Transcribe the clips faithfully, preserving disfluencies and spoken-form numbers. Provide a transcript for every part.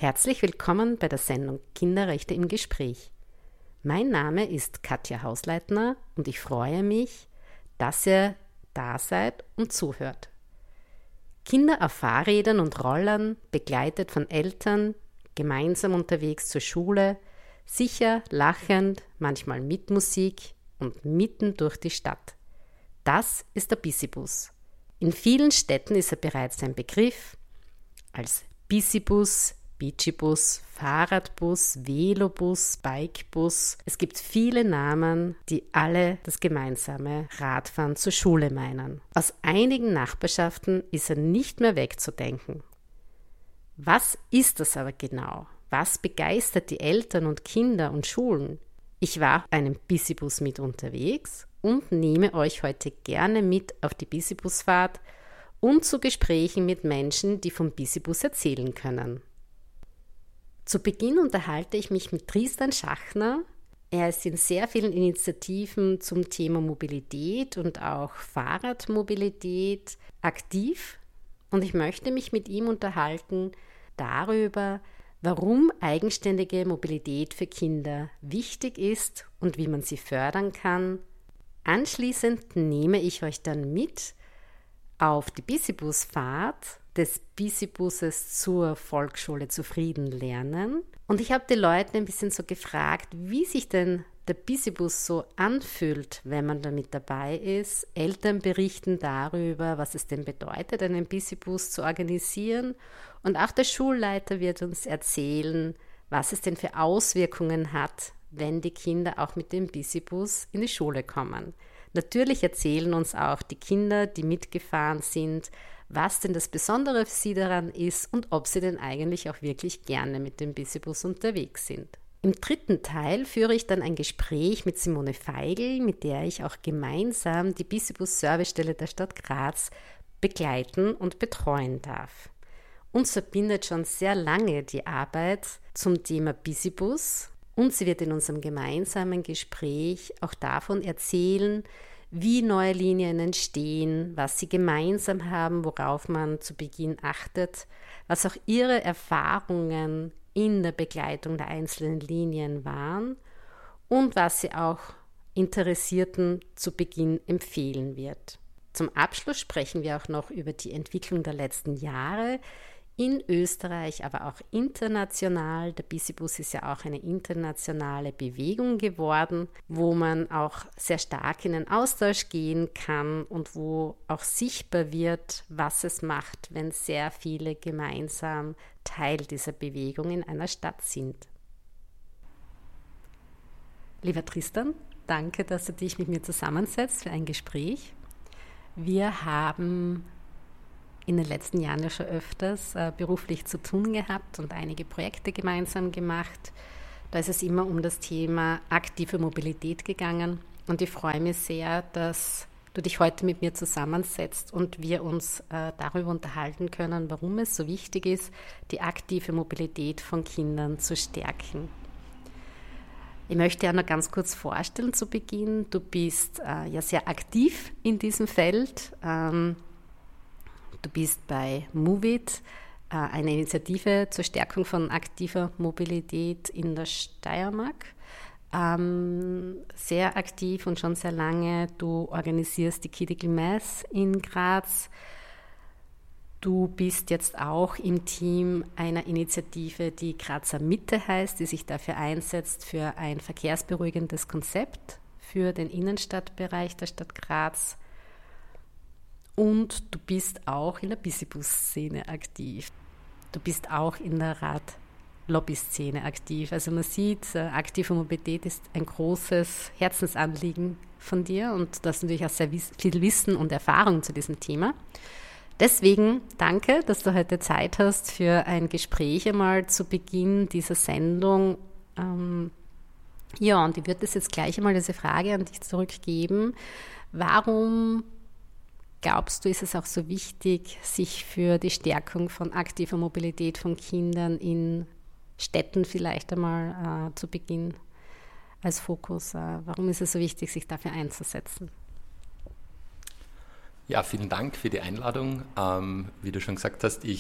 Herzlich willkommen bei der Sendung Kinderrechte im Gespräch. Mein Name ist Katja Hausleitner und ich freue mich, dass ihr da seid und zuhört. Kinder auf Fahrrädern und Rollern, begleitet von Eltern, gemeinsam unterwegs zur Schule, sicher, lachend, manchmal mit Musik und mitten durch die Stadt. Das ist der Bicibus. In vielen Städten ist er bereits ein Begriff als Bicibus, Bicibus, Fahrradbus, Velobus, Bikebus. Es gibt viele Namen, die alle das gemeinsame Radfahren zur Schule meinen. Aus einigen Nachbarschaften ist er nicht mehr wegzudenken. Was ist das aber genau? Was begeistert die Eltern und Kinder und Schulen? Ich war auf einem Bicibus mit unterwegs und nehme euch heute gerne mit auf die Bicibusfahrt und zu Gesprächen mit Menschen, die vom Bicibus erzählen können. Zu Beginn unterhalte ich mich mit Tristan Schachner. Er ist in sehr vielen Initiativen zum Thema Mobilität und auch Fahrradmobilität aktiv und ich möchte mich mit ihm unterhalten darüber, warum eigenständige Mobilität für Kinder wichtig ist und wie man sie fördern kann. Anschließend nehme ich euch dann mit auf die Bicibusfahrt des Bicibuses zur Volksschule Zufrieden lernen. Und ich habe die Leute ein bisschen so gefragt, wie sich denn der Bicibus so anfühlt, wenn man da mit dabei ist. Eltern berichten darüber, was es denn bedeutet, einen Bicibus zu organisieren. Und auch der Schulleiter wird uns erzählen, was es denn für Auswirkungen hat, wenn die Kinder auch mit dem Bicibus in die Schule kommen. Natürlich erzählen uns auch die Kinder, die mitgefahren sind, was denn das Besondere für sie daran ist und ob sie denn eigentlich auch wirklich gerne mit dem Bicibus unterwegs sind. Im dritten Teil führe ich dann ein Gespräch mit Simone Feigl, mit der ich auch gemeinsam die Bicibus-Servicestelle der Stadt Graz begleiten und betreuen darf. Uns verbindet schon sehr lange die Arbeit zum Thema Bicibus und sie wird in unserem gemeinsamen Gespräch auch davon erzählen, wie neue Linien entstehen, was sie gemeinsam haben, worauf man zu Beginn achtet, was auch ihre Erfahrungen in der Begleitung der einzelnen Linien waren und was sie auch Interessierten zu Beginn empfehlen wird. Zum Abschluss sprechen wir auch noch über die Entwicklung der letzten Jahre in Österreich, aber auch international. Der Bicibus ist ja auch eine internationale Bewegung geworden, wo man auch sehr stark in den Austausch gehen kann und wo auch sichtbar wird, was es macht, wenn sehr viele gemeinsam Teil dieser Bewegung in einer Stadt sind. Lieber Tristan, danke, dass du dich mit mir zusammensetzt für ein Gespräch. Wir haben in den letzten Jahren ja schon öfters äh, beruflich zu tun gehabt und einige Projekte gemeinsam gemacht. Da ist es immer um das Thema aktive Mobilität gegangen und ich freue mich sehr, dass du dich heute mit mir zusammensetzt und wir uns äh, darüber unterhalten können, warum es so wichtig ist, die aktive Mobilität von Kindern zu stärken. Ich möchte ja noch ganz kurz vorstellen zu Beginn. Du bist äh, ja sehr aktiv in diesem Feld. Ähm, Du bist bei Movit, eine Initiative zur Stärkung von aktiver Mobilität in der Steiermark. Sehr aktiv und schon sehr lange. Du organisierst die Critical Mass in Graz. Du bist jetzt auch im Team einer Initiative, die Grazer Mitte heißt, die sich dafür einsetzt für ein verkehrsberuhigendes Konzept für den Innenstadtbereich der Stadt Graz. Und du bist auch in der Bicibus-Szene aktiv. Du bist auch in der Rad-Lobby-Szene aktiv. Also man sieht, aktive Mobilität ist ein großes Herzensanliegen von dir und du hast natürlich auch sehr viel Wissen und Erfahrung zu diesem Thema. Deswegen danke, dass du heute Zeit hast für ein Gespräch einmal zu Beginn dieser Sendung. Ähm, ja, und ich würde das jetzt gleich einmal diese Frage an dich zurückgeben. Warum glaubst du, ist es auch so wichtig, sich für die Stärkung von aktiver Mobilität von Kindern in Städten vielleicht einmal äh, zu Beginn als Fokus? Äh, warum ist es so wichtig, sich dafür einzusetzen? Ja, vielen Dank für die Einladung. Ähm, wie du schon gesagt hast, ich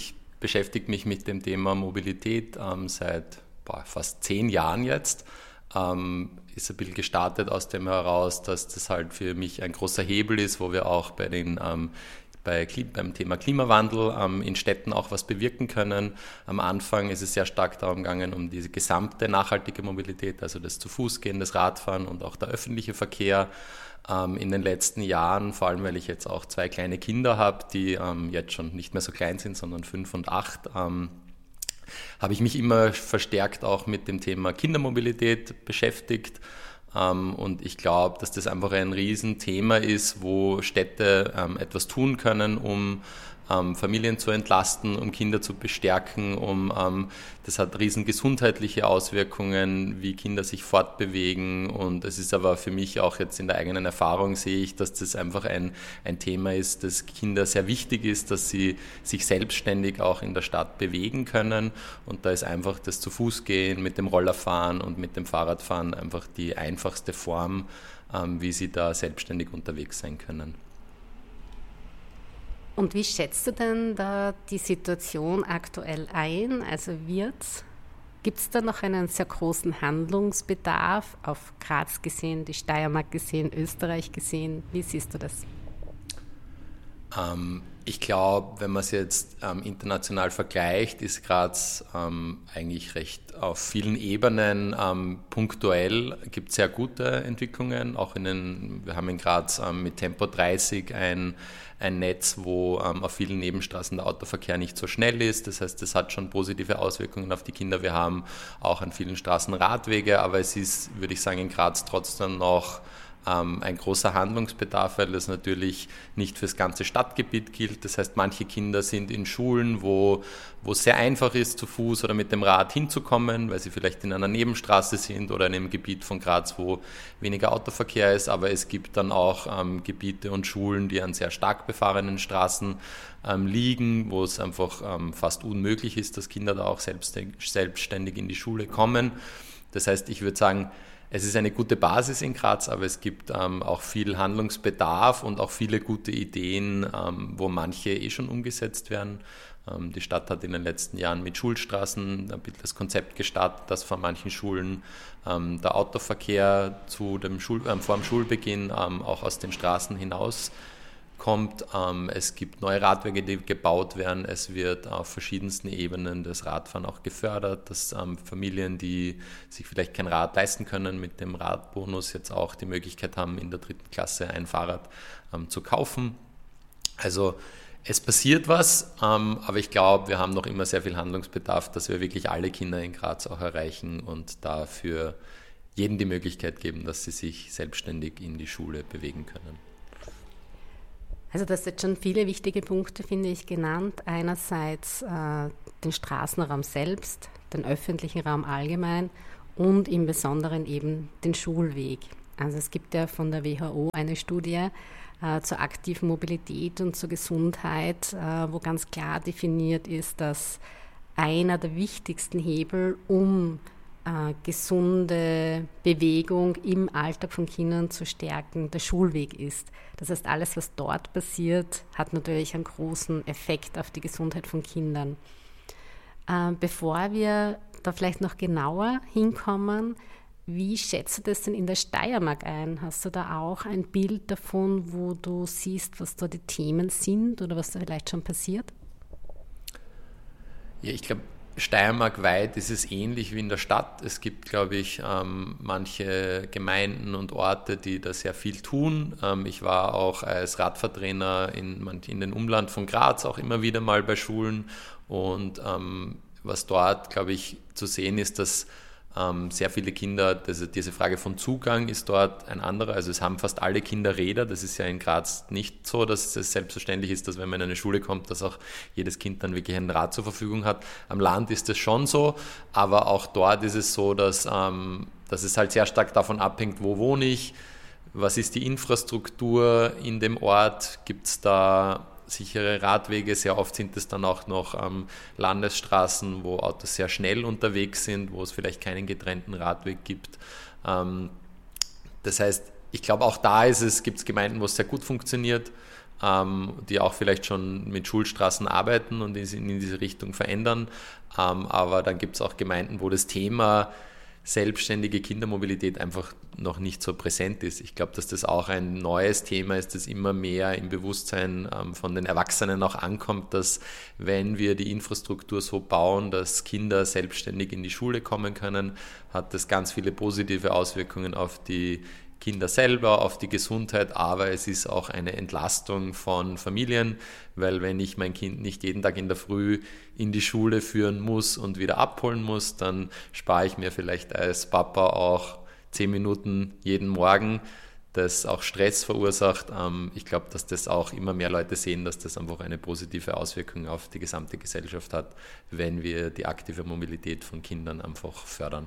beschäftige mich mit dem Thema Mobilität ähm, seit boah, fast zehn Jahren jetzt. Ähm, ist ein bisschen gestartet aus dem heraus, dass das halt für mich ein großer Hebel ist, wo wir auch bei den ähm, bei, beim Thema Klimawandel ähm, in Städten auch was bewirken können. Am Anfang ist es sehr stark darum gegangen, um diese gesamte nachhaltige Mobilität, also das Zu-Fuß-Gehen, das Radfahren und auch der öffentliche Verkehr. Ähm, in den letzten Jahren, vor allem weil ich jetzt auch zwei kleine Kinder habe, die ähm, jetzt schon nicht mehr so klein sind, sondern fünf und acht, ähm, habe ich mich immer verstärkt auch mit dem Thema Kindermobilität beschäftigt. Und ich glaube, dass das einfach ein Riesenthema ist, wo Städte ähm, etwas tun können, um ähm, Familien zu entlasten, um Kinder zu bestärken, um ähm, das hat riesen gesundheitliche Auswirkungen, wie Kinder sich fortbewegen. Und es ist aber für mich auch jetzt in der eigenen Erfahrung sehe ich, dass das einfach ein, ein Thema ist, das Kinder sehr wichtig ist, dass sie sich selbstständig auch in der Stadt bewegen können. Und da ist einfach das Zu-Fuß-Gehen, mit dem Rollerfahren und mit dem Fahrradfahren einfach die einfachste Form, ähm, wie sie da selbstständig unterwegs sein können. Und wie schätzt du denn da die Situation aktuell ein? Also wird's? Gibt es da noch einen sehr großen Handlungsbedarf auf Graz gesehen, die Steiermark gesehen, Österreich gesehen? Wie siehst du das? Ähm, ich glaube, wenn man es jetzt ähm, international vergleicht, ist Graz ähm, eigentlich recht auf vielen Ebenen ähm, punktuell, gibt es sehr gute Entwicklungen. Auch in den, wir haben in Graz ähm, mit Tempo dreißig ein, ein Netz, wo ähm, auf vielen Nebenstraßen der Autoverkehr nicht so schnell ist. Das heißt, das hat schon positive Auswirkungen auf die Kinder. Wir haben auch an vielen Straßen Radwege, aber es ist, würde ich sagen, in Graz trotzdem noch ein großer Handlungsbedarf, weil das natürlich nicht fürs ganze Stadtgebiet gilt. Das heißt, manche Kinder sind in Schulen, wo, wo es sehr einfach ist, zu Fuß oder mit dem Rad hinzukommen, weil sie vielleicht in einer Nebenstraße sind oder in einem Gebiet von Graz, wo weniger Autoverkehr ist. Aber es gibt dann auch ähm, Gebiete und Schulen, die an sehr stark befahrenen Straßen ähm, liegen, wo es einfach ähm, fast unmöglich ist, dass Kinder da auch selbstständig, selbstständig in die Schule kommen. Das heißt, ich würde sagen, es ist eine gute Basis in Graz, aber es gibt ähm, auch viel Handlungsbedarf und auch viele gute Ideen, ähm, wo manche eh schon umgesetzt werden. Ähm, die Stadt hat in den letzten Jahren mit Schulstraßen ein bisschen das Konzept gestartet, dass von manchen Schulen ähm, der Autoverkehr zu dem Schul- äh, vor dem Schulbeginn ähm, auch aus den Straßen hinaus kommt. Ähm, es gibt neue Radwege, die gebaut werden. Es wird auf verschiedensten Ebenen das Radfahren auch gefördert, dass ähm, Familien, die sich vielleicht kein Rad leisten können, mit dem Radbonus jetzt auch die Möglichkeit haben, in der dritten Klasse ein Fahrrad ähm, zu kaufen. Also es passiert was, ähm, aber ich glaube, wir haben noch immer sehr viel Handlungsbedarf, dass wir wirklich alle Kinder in Graz auch erreichen und dafür jedem die Möglichkeit geben, dass sie sich selbstständig in die Schule bewegen können. Also du hast jetzt schon viele wichtige Punkte, finde ich, genannt. Einerseits äh, den Straßenraum selbst, den öffentlichen Raum allgemein und im Besonderen eben den Schulweg. Also es gibt ja von der W H O eine Studie äh, zur aktiven Mobilität und zur Gesundheit, äh, wo ganz klar definiert ist, dass einer der wichtigsten Hebel, um Äh, gesunde Bewegung im Alltag von Kindern zu stärken, der Schulweg ist. Das heißt, alles, was dort passiert, hat natürlich einen großen Effekt auf die Gesundheit von Kindern. Äh, bevor wir da vielleicht noch genauer hinkommen, wie schätzt du das denn in der Steiermark ein? Hast du da auch ein Bild davon, wo du siehst, was da die Themen sind oder was da vielleicht schon passiert? Ja, ich glaube, Steiermark-weit ist es ähnlich wie in der Stadt. Es gibt, glaube ich, ähm, manche Gemeinden und Orte, die da sehr viel tun. Ähm, ich war auch als Radfahrtrainer in, in den Umland von Graz auch immer wieder mal bei Schulen. Und ähm, was dort, glaube ich, zu sehen ist, dass ähm, sehr viele Kinder, das, diese Frage von Zugang ist dort ein anderer. Also es haben fast alle Kinder Räder. Das ist ja in Graz nicht so, dass es selbstverständlich ist, dass wenn man in eine Schule kommt, dass auch jedes Kind dann wirklich ein Rad zur Verfügung hat. Am Land ist das schon so, aber auch dort ist es so, dass, ähm, dass es halt sehr stark davon abhängt, wo wohne ich, was ist die Infrastruktur in dem Ort, gibt es da sichere Radwege. Sehr oft sind es dann auch noch ähm, Landesstraßen, wo Autos sehr schnell unterwegs sind, wo es vielleicht keinen getrennten Radweg gibt. Ähm, das heißt, ich glaube, auch da ist es, gibt es Gemeinden, wo es sehr gut funktioniert. ähm, die auch vielleicht schon mit Schulstraßen arbeiten und in diese Richtung verändern. Ähm, aber dann gibt es auch Gemeinden, wo das Thema selbstständige Kindermobilität einfach noch nicht so präsent ist. Ich glaube, dass das auch ein neues Thema ist, das immer mehr im Bewusstsein ähm, von den Erwachsenen auch ankommt, dass wenn wir die Infrastruktur so bauen, dass Kinder selbstständig in die Schule kommen können, hat das ganz viele positive Auswirkungen auf die Kinder selber, auf die Gesundheit, aber es ist auch eine Entlastung von Familien, weil wenn ich mein Kind nicht jeden Tag in der Früh in die Schule führen muss und wieder abholen muss, dann spare ich mir vielleicht als Papa auch zehn Minuten jeden Morgen, das auch Stress verursacht. Ich glaube, dass das auch immer mehr Leute sehen, dass das einfach eine positive Auswirkung auf die gesamte Gesellschaft hat, wenn wir die aktive Mobilität von Kindern einfach fördern.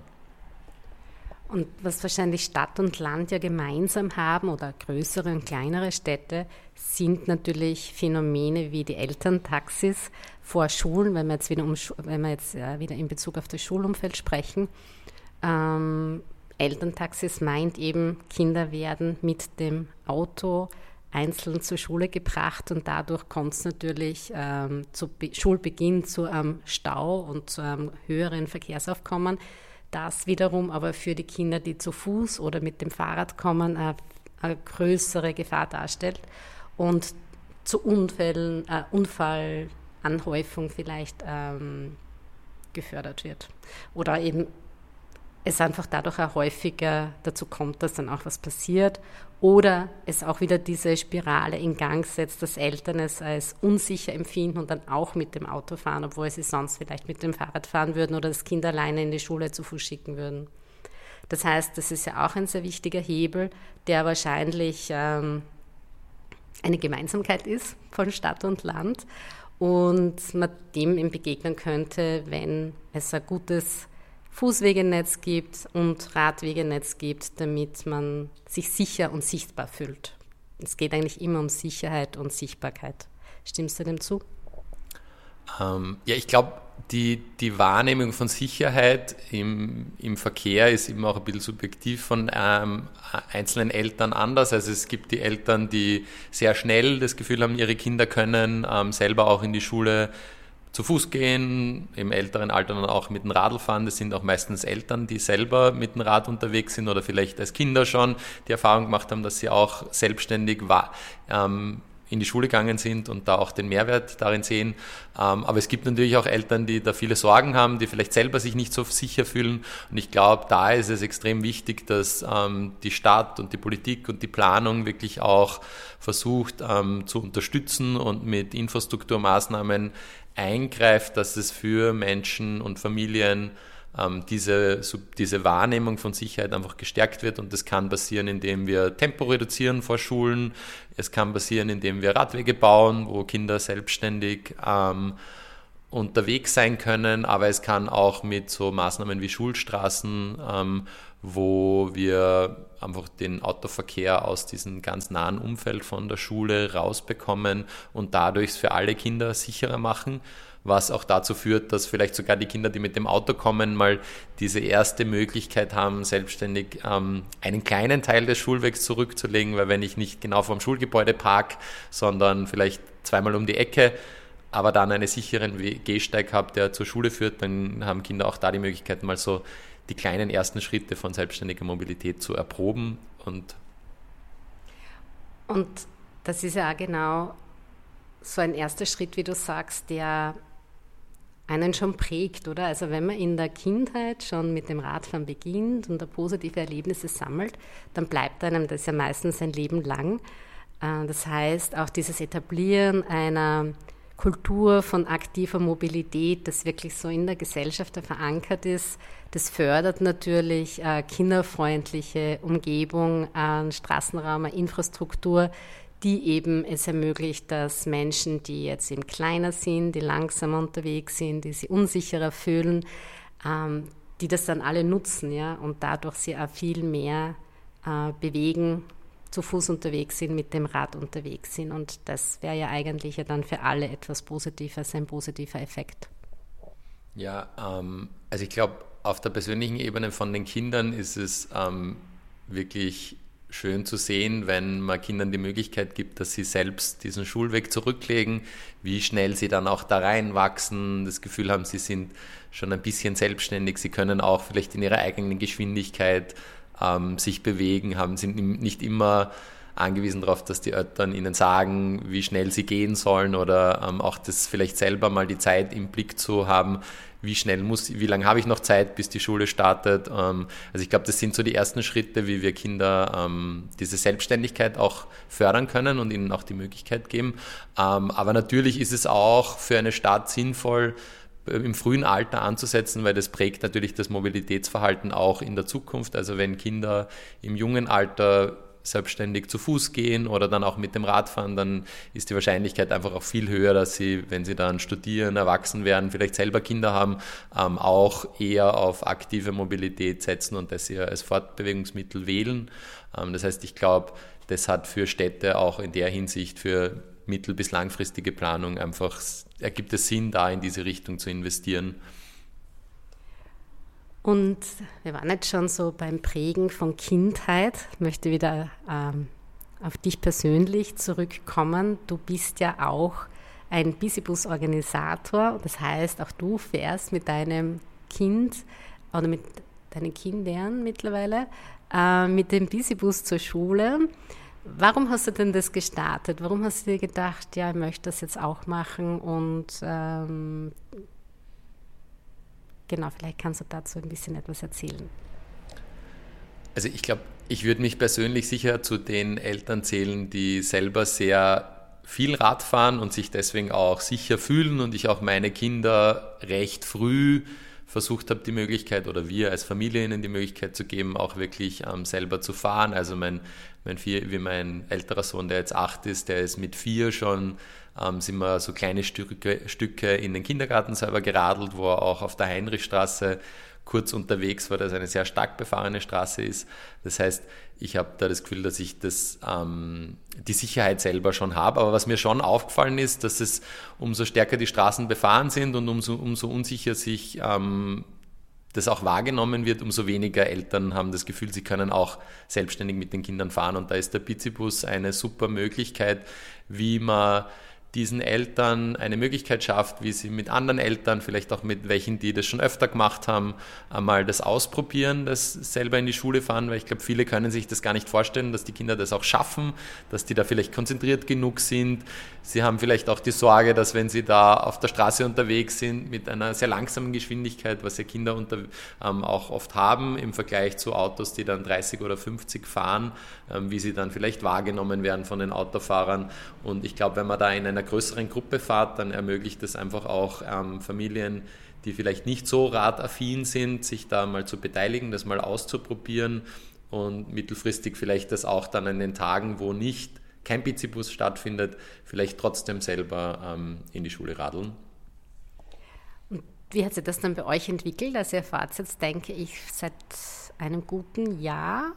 Und was wahrscheinlich Stadt und Land ja gemeinsam haben oder größere und kleinere Städte, sind natürlich Phänomene wie die Elterntaxis vor Schulen, wenn wir jetzt wieder, um, wenn wir jetzt wieder in Bezug auf das Schulumfeld sprechen. Ähm, Elterntaxis meint eben, Kinder werden mit dem Auto einzeln zur Schule gebracht und dadurch kommt es natürlich ähm, zu Be- Schulbeginn zu einem Stau und zu einem höheren Verkehrsaufkommen. Das wiederum aber für die Kinder, die zu Fuß oder mit dem Fahrrad kommen, eine, eine größere Gefahr darstellt und zu Unfällen, äh, Unfallanhäufung vielleicht ähm, gefördert wird. Oder eben es einfach dadurch auch häufiger dazu kommt, dass dann auch was passiert oder es auch wieder diese Spirale in Gang setzt, dass Eltern es als unsicher empfinden und dann auch mit dem Auto fahren, obwohl sie sonst vielleicht mit dem Fahrrad fahren würden oder das Kind alleine in die Schule zu Fuß schicken würden. Das heißt, das ist ja auch ein sehr wichtiger Hebel, der wahrscheinlich ähm, eine Gemeinsamkeit ist von Stadt und Land und man dem eben begegnen könnte, wenn es ein gutes Fußwegenetz gibt und Radwegenetz gibt, damit man sich sicher und sichtbar fühlt. Es geht eigentlich immer um Sicherheit und Sichtbarkeit. Stimmst du dem zu? Ähm, ja, ich glaube, die, die Wahrnehmung von Sicherheit im, im Verkehr ist immer auch ein bisschen subjektiv von ähm, einzelnen Eltern anders. Also es gibt die Eltern, die sehr schnell das Gefühl haben, ihre Kinder können ähm, selber auch in die Schule zu Fuß gehen, im älteren Alter dann auch mit dem Radl fahren. Das sind auch meistens Eltern, die selber mit dem Rad unterwegs sind oder vielleicht als Kinder schon die Erfahrung gemacht haben, dass sie auch selbstständig war, ähm, in die Schule gegangen sind und da auch den Mehrwert darin sehen. Ähm, aber es gibt natürlich auch Eltern, die da viele Sorgen haben, die vielleicht selber sich nicht so sicher fühlen. Und ich glaube, da ist es extrem wichtig, dass ähm, die Stadt und die Politik und die Planung wirklich auch versucht ähm, zu unterstützen und mit Infrastrukturmaßnahmen eingreift, dass es für Menschen und Familien ähm, diese, diese Wahrnehmung von Sicherheit einfach gestärkt wird. Und das kann passieren, indem wir Tempo reduzieren vor Schulen. Es kann passieren, indem wir Radwege bauen, wo Kinder selbstständig ähm, unterwegs sein können. Aber es kann auch mit so Maßnahmen wie Schulstraßen, ähm, wo wir einfach den Autoverkehr aus diesem ganz nahen Umfeld von der Schule rausbekommen und dadurch es für alle Kinder sicherer machen, was auch dazu führt, dass vielleicht sogar die Kinder, die mit dem Auto kommen, mal diese erste Möglichkeit haben, selbstständig ähm, einen kleinen Teil des Schulwegs zurückzulegen, weil wenn ich nicht genau vorm Schulgebäude parke, sondern vielleicht zweimal um die Ecke, aber dann einen sicheren Gehsteig habe, der zur Schule führt, dann haben Kinder auch da die Möglichkeit, mal so die kleinen ersten Schritte von selbstständiger Mobilität zu erproben. Und, und das ist ja auch genau so ein erster Schritt, wie du sagst, der einen schon prägt, oder? Also wenn man in der Kindheit schon mit dem Radfahren beginnt und da positive Erlebnisse sammelt, dann bleibt einem das ja meistens ein Leben lang. Das heißt, auch dieses Etablieren einer Kultur von aktiver Mobilität, das wirklich so in der Gesellschaft verankert ist, das fördert natürlich äh, kinderfreundliche Umgebung, äh, Straßenraum, Infrastruktur, die eben es ermöglicht, dass Menschen, die jetzt eben kleiner sind, die langsamer unterwegs sind, die sich unsicherer fühlen, ähm, die das dann alle nutzen, ja, und dadurch sie auch viel mehr äh, bewegen, zu Fuß unterwegs sind, mit dem Rad unterwegs sind. Und das wäre ja eigentlich ja dann für alle etwas Positives, ein positiver Effekt. Ja, ähm, also ich glaube, auf der persönlichen Ebene von den Kindern ist es ähm, wirklich schön zu sehen, wenn man Kindern die Möglichkeit gibt, dass sie selbst diesen Schulweg zurücklegen, wie schnell sie dann auch da reinwachsen, das Gefühl haben, sie sind schon ein bisschen selbstständig, sie können auch vielleicht in ihrer eigenen Geschwindigkeit ähm, sich bewegen, haben, sind nicht immer angewiesen darauf, dass die Eltern ihnen sagen, wie schnell sie gehen sollen oder ähm, auch das vielleicht selber mal die Zeit im Blick zu haben, wie schnell muss, wie lange habe ich noch Zeit, bis die Schule startet. Ähm, also ich glaube, das sind so die ersten Schritte, wie wir Kinder ähm, diese Selbstständigkeit auch fördern können und ihnen auch die Möglichkeit geben. Ähm, aber natürlich ist es auch für eine Stadt sinnvoll, im frühen Alter anzusetzen, weil das prägt natürlich das Mobilitätsverhalten auch in der Zukunft. Also wenn Kinder im jungen Alter selbstständig zu Fuß gehen oder dann auch mit dem Rad fahren, dann ist die Wahrscheinlichkeit einfach auch viel höher, dass sie, wenn sie dann studieren, erwachsen werden, vielleicht selber Kinder haben, ähm, auch eher auf aktive Mobilität setzen und das eher als Fortbewegungsmittel wählen. Ähm, das heißt, ich glaube, das hat für Städte auch in der Hinsicht für mittel- bis langfristige Planung einfach, ergibt es Sinn, da in diese Richtung zu investieren. Und wir waren jetzt schon so beim Prägen von Kindheit. Ich möchte wieder ähm, auf dich persönlich zurückkommen. Du bist ja auch ein Busibus-Organisator. Das heißt, auch du fährst mit deinem Kind oder mit deinen Kindern mittlerweile äh, mit dem Busibus zur Schule. Warum hast du denn das gestartet? Warum hast du dir gedacht, ja, ich möchte das jetzt auch machen und ähm, genau, vielleicht kannst du dazu ein bisschen etwas erzählen. Also ich glaube, ich würde mich persönlich sicher zu den Eltern zählen, die selber sehr viel Rad fahren und sich deswegen auch sicher fühlen und ich auch meine Kinder recht früh versucht habe, die Möglichkeit oder wir als Familie ihnen die Möglichkeit zu geben, auch wirklich ähm, selber zu fahren. Also mein, mein, vier, wie mein älterer Sohn, der jetzt acht ist, der ist mit vier schon, ähm, sind wir so kleine Stücke, Stücke in den Kindergarten selber geradelt, wo er auch auf der Heinrichstraße kurz unterwegs war, das eine sehr stark befahrene Straße ist. Das heißt, ich habe da das Gefühl, dass ich das, ähm, die Sicherheit selber schon habe. Aber was mir schon aufgefallen ist, dass es umso stärker die Straßen befahren sind und umso, umso unsicher sich ähm, das auch wahrgenommen wird, umso weniger Eltern haben das Gefühl, sie können auch selbstständig mit den Kindern fahren. Und da ist der Bizibus eine super Möglichkeit, wie man diesen Eltern eine Möglichkeit schafft, wie sie mit anderen Eltern, vielleicht auch mit welchen, die das schon öfter gemacht haben, einmal das ausprobieren, das selber in die Schule fahren, weil ich glaube, viele können sich das gar nicht vorstellen, dass die Kinder das auch schaffen, dass die da vielleicht konzentriert genug sind. Sie haben vielleicht auch die Sorge, dass wenn sie da auf der Straße unterwegs sind mit einer sehr langsamen Geschwindigkeit, was ja Kinder unter, ähm, auch oft haben im Vergleich zu Autos, die dann dreißig oder fünfzig fahren, ähm, wie sie dann vielleicht wahrgenommen werden von den Autofahrern. Und ich glaube, wenn man da in einer größeren Gruppe fahrt, dann ermöglicht es einfach auch ähm, Familien, die vielleicht nicht so radaffin sind, sich da mal zu beteiligen, das mal auszuprobieren und mittelfristig vielleicht das auch dann an den Tagen, wo nicht kein Bizibus stattfindet, vielleicht trotzdem selber ähm, in die Schule radeln. Und wie hat sich das dann bei euch entwickelt? Also ihr fahrt jetzt, denke ich, seit einem guten Jahr.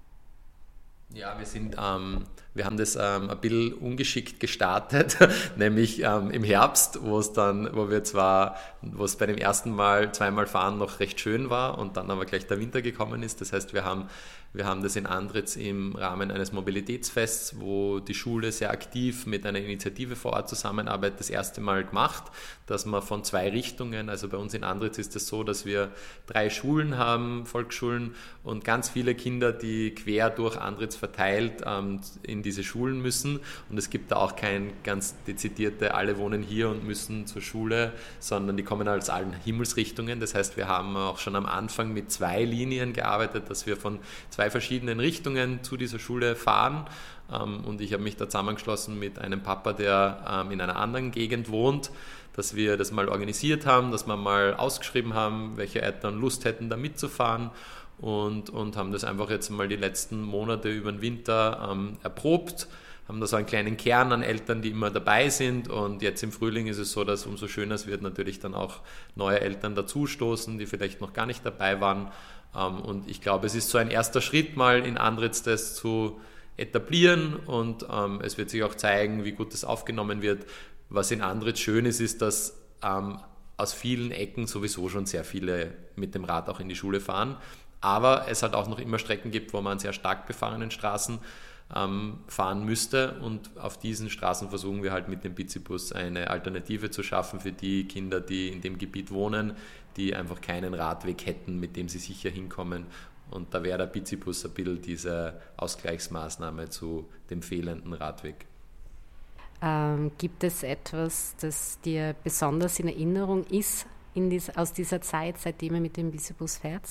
Ja, wir sind, ähm, wir haben das ähm, ein bisschen ungeschickt gestartet, nämlich ähm, im Herbst, wo es dann, wo wir zwar, wo es bei dem ersten Mal zweimal fahren noch recht schön war und dann aber gleich der Winter gekommen ist. Das heißt, wir haben Wir haben das in Andritz im Rahmen eines Mobilitätsfests, wo die Schule sehr aktiv mit einer Initiative vor Ort zusammenarbeitet, das erste Mal gemacht, dass man von zwei Richtungen, also bei uns in Andritz ist es so, dass wir drei Schulen haben, Volksschulen und ganz viele Kinder, die quer durch Andritz verteilt ähm, in diese Schulen müssen und es gibt da auch kein ganz dezidierte, alle wohnen hier und müssen zur Schule, sondern die kommen aus allen Himmelsrichtungen. Das heißt, wir haben auch schon am Anfang mit zwei Linien gearbeitet, dass wir von zwei verschiedenen Richtungen zu dieser Schule fahren und ich habe mich da zusammengeschlossen mit einem Papa, der in einer anderen Gegend wohnt, dass wir das mal organisiert haben, dass wir mal ausgeschrieben haben, welche Eltern Lust hätten, da mitzufahren und, und haben das einfach jetzt mal die letzten Monate über den Winter ähm, erprobt, haben da so einen kleinen Kern an Eltern, die immer dabei sind und jetzt im Frühling ist es so, dass umso schöner es wird, natürlich dann auch neue Eltern dazustoßen, die vielleicht noch gar nicht dabei waren. Und ich glaube, es ist so ein erster Schritt, mal in Andritz das zu etablieren und ähm, es wird sich auch zeigen, wie gut das aufgenommen wird. Was in Andritz schön ist, ist, dass ähm, aus vielen Ecken sowieso schon sehr viele mit dem Rad auch in die Schule fahren. aber es halt auch noch immer Strecken gibt, wo man an sehr stark befahrenen Straßen ähm, fahren müsste, und auf diesen Straßen versuchen wir halt mit dem Bizibus eine Alternative zu schaffen für die Kinder, die in dem Gebiet wohnen, die einfach keinen Radweg hätten, mit dem sie sicher hinkommen. Und da wäre der Bizibus ein bisschen diese Ausgleichsmaßnahme zu dem fehlenden Radweg. Ähm, gibt es etwas, das dir besonders in Erinnerung ist in dies, aus dieser Zeit, seitdem ihr mit dem Bizibus fährt?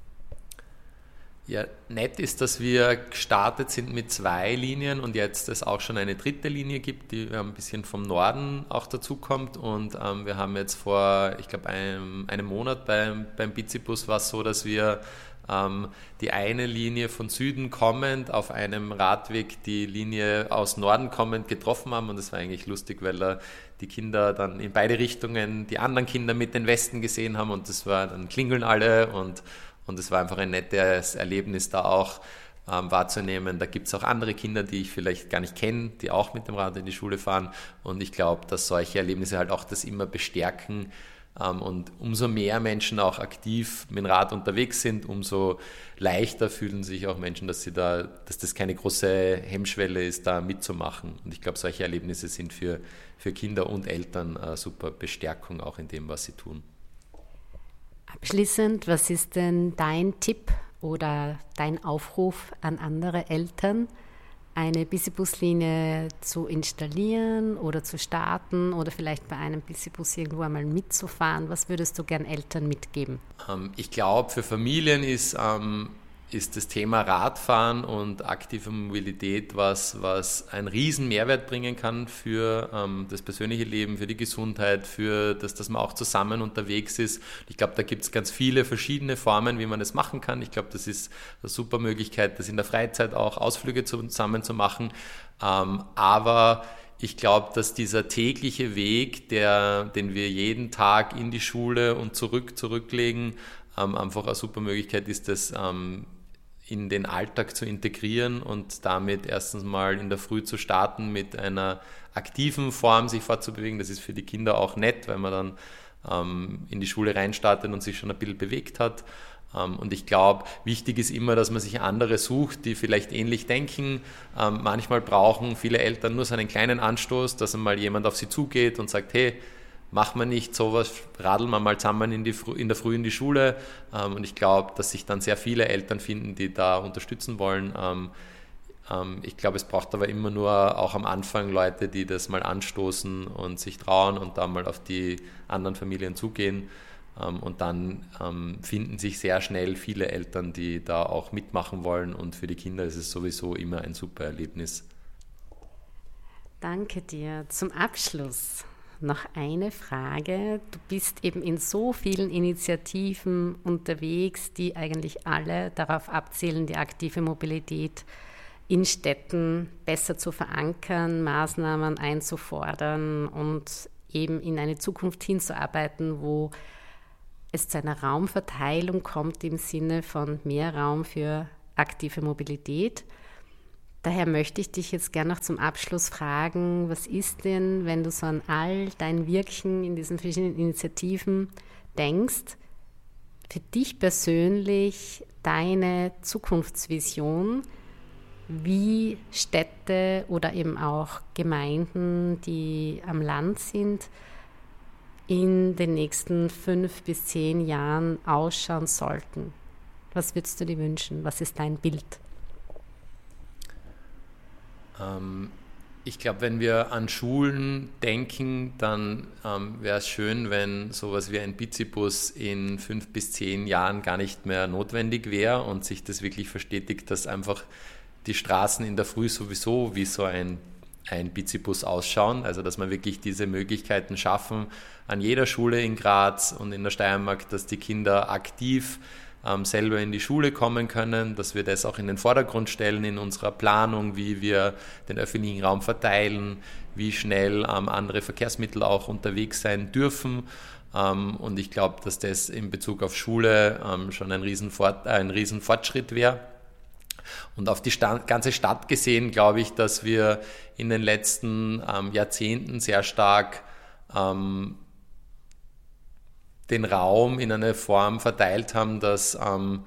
Ja, nett ist, dass wir gestartet sind mit zwei Linien und jetzt es auch schon eine dritte Linie gibt, die ein bisschen vom Norden auch dazukommt. Und ähm, wir haben jetzt vor, ich glaube, einem, einem Monat beim, beim Bizibus war es so, dass wir ähm, die eine Linie von Süden kommend auf einem Radweg die Linie aus Norden kommend getroffen haben. Und das war eigentlich lustig, weil da die Kinder dann in beide Richtungen die anderen Kinder mit den Westen gesehen haben, und das war, dann klingeln alle, und Und es war einfach ein nettes Erlebnis, da auch ähm, wahrzunehmen. Da gibt es auch andere Kinder, die ich vielleicht gar nicht kenne, die auch mit dem Rad in die Schule fahren. Und ich glaube, dass solche Erlebnisse halt auch das immer bestärken. Ähm, und umso mehr Menschen auch aktiv mit dem Rad unterwegs sind, umso leichter fühlen sich auch Menschen, dass sie da, dass das keine große Hemmschwelle ist, da mitzumachen. Und ich glaube, solche Erlebnisse sind für, für Kinder und Eltern eine super Bestärkung auch in dem, was sie tun. Abschließend, was ist denn dein Tipp oder dein Aufruf an andere Eltern, eine Bizibuslinie zu installieren oder zu starten oder vielleicht bei einem Bizibus irgendwo einmal mitzufahren? Was würdest du gern Eltern mitgeben? Ähm, ich glaube, für Familien ist, ähm, ist das Thema Radfahren und aktive Mobilität was, was einen riesen Mehrwert bringen kann für ähm, das persönliche Leben, für die Gesundheit, für das, dass man auch zusammen unterwegs ist. Ich glaube, da gibt es ganz viele verschiedene Formen, wie man das machen kann. Ich glaube, das ist eine super Möglichkeit, das in der Freizeit auch Ausflüge zusammen zu machen. Ähm, aber ich glaube, dass dieser tägliche Weg, der, den wir jeden Tag in die Schule und zurück zurücklegen, ähm, einfach eine super Möglichkeit ist, das ähm, in den Alltag zu integrieren und damit erstens mal in der Früh zu starten mit einer aktiven Form, sich fortzubewegen. Das ist für die Kinder auch nett, weil man dann ähm, in die Schule reinstartet und sich schon ein bisschen bewegt hat. Ähm, und ich glaube, wichtig ist immer, dass man sich andere sucht, die vielleicht ähnlich denken. Ähm, manchmal brauchen viele Eltern nur so einen kleinen Anstoß, dass einmal jemand auf sie zugeht und sagt, hey, machen wir nicht sowas, radeln wir mal zusammen in, die, in der Früh in die Schule. Ähm, und ich glaube, dass sich dann sehr viele Eltern finden, die da unterstützen wollen. Ähm, ähm, ich glaube, es braucht aber immer nur auch am Anfang Leute, die das mal anstoßen und sich trauen und da mal auf die anderen Familien zugehen. Ähm, und dann ähm, finden sich sehr schnell viele Eltern, die da auch mitmachen wollen. Und für die Kinder ist es sowieso immer ein super Erlebnis. Danke dir. Zum Abschluss noch eine Frage. Du bist eben in so vielen Initiativen unterwegs, die eigentlich alle darauf abzielen, die aktive Mobilität in Städten besser zu verankern, Maßnahmen einzufordern und eben in eine Zukunft hinzuarbeiten, wo es zu einer Raumverteilung kommt im Sinne von mehr Raum für aktive Mobilität. Daher möchte ich dich jetzt gerne noch zum Abschluss fragen, was ist denn, wenn du so an all dein Wirken in diesen verschiedenen Initiativen denkst, für dich persönlich deine Zukunftsvision, wie Städte oder eben auch Gemeinden, die am Land sind, in den nächsten fünf bis zehn Jahren ausschauen sollten? Was würdest du dir wünschen? Was ist dein Bild? Ich glaube, wenn wir an Schulen denken, dann ähm, wäre es schön, wenn sowas wie ein Bizibus in fünf bis zehn Jahren gar nicht mehr notwendig wäre und sich das wirklich verstetigt, dass einfach die Straßen in der Früh sowieso wie so ein, ein Bizibus ausschauen. Also dass man wirklich diese Möglichkeiten schaffen an jeder Schule in Graz und in der Steiermark, dass die Kinder aktiv selber in die Schule kommen können, dass wir das auch in den Vordergrund stellen in unserer Planung, wie wir den öffentlichen Raum verteilen, wie schnell ähm, andere Verkehrsmittel auch unterwegs sein dürfen. Ähm, und ich glaube, dass das in Bezug auf Schule ähm, schon ein Riesenfort- äh, ein Riesenfortschritt wäre. Und auf die Sta- ganze Stadt gesehen, glaube ich, dass wir in den letzten ähm, Jahrzehnten sehr stark ähm, den Raum in eine Form verteilt haben, dass, ähm,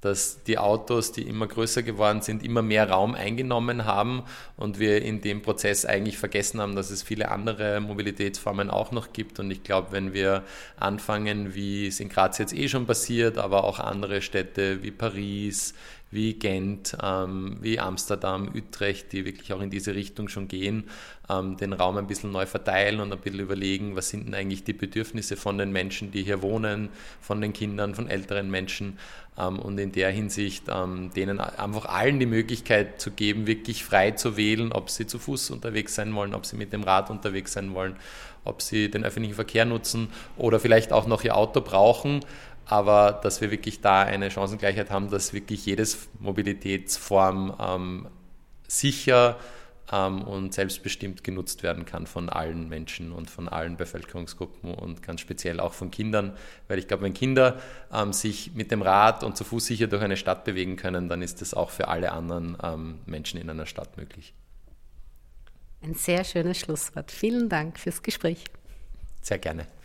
dass die Autos, die immer größer geworden sind, immer mehr Raum eingenommen haben und wir in dem Prozess eigentlich vergessen haben, dass es viele andere Mobilitätsformen auch noch gibt. Und ich glaube, wenn wir anfangen, wie es in Graz jetzt eh schon passiert, aber auch andere Städte wie Paris, wie Gent, ähm, wie Amsterdam, Utrecht, die wirklich auch in diese Richtung schon gehen, ähm, den Raum ein bisschen neu verteilen und ein bisschen überlegen, was sind denn eigentlich die Bedürfnisse von den Menschen, die hier wohnen, von den Kindern, von älteren Menschen, ähm, und in der Hinsicht ähm, denen einfach allen die Möglichkeit zu geben, wirklich frei zu wählen, ob sie zu Fuß unterwegs sein wollen, ob sie mit dem Rad unterwegs sein wollen, ob sie den öffentlichen Verkehr nutzen oder vielleicht auch noch ihr Auto brauchen. Aber dass wir wirklich da eine Chancengleichheit haben, dass wirklich jedes Mobilitätsform ähm, sicher ähm, und selbstbestimmt genutzt werden kann von allen Menschen und von allen Bevölkerungsgruppen und ganz speziell auch von Kindern. Weil ich glaube, wenn Kinder ähm, sich mit dem Rad und zu Fuß sicher durch eine Stadt bewegen können, dann ist das auch für alle anderen ähm, Menschen in einer Stadt möglich. Ein sehr schönes Schlusswort. Vielen Dank fürs Gespräch. Sehr gerne.